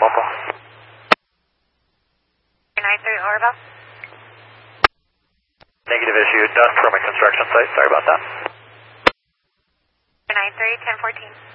Mumble. 93 Orville. Negative issue, dust from a construction site. Sorry about that. 93 1014.